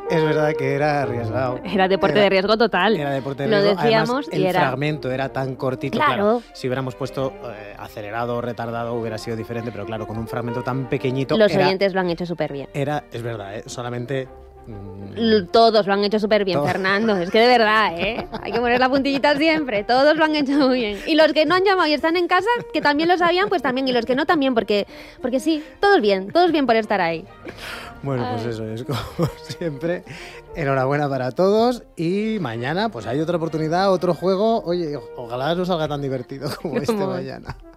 Es verdad que era arriesgado. Era deporte de riesgo total. Era deporte de Lo riesgo. decíamos. Además, y el fragmento era tan cortito. Claro, si hubiéramos puesto acelerado o retardado hubiera sido diferente, pero claro, con un fragmento tan pequeñito... Los oyentes lo han hecho súper bien. Es verdad, solamente... Todos lo han hecho súper bien, Fernando. Es que de verdad, hay que poner la puntillita siempre. Todos lo han hecho muy bien. Y los que no han llamado y están en casa, que también lo sabían, pues también. Y los que no, también, porque sí, todos bien por estar ahí. Bueno, pues eso es, como siempre. Enhorabuena para todos. Y mañana, pues hay otra oportunidad, otro juego. Oye, ojalá no salga tan divertido como este mañana.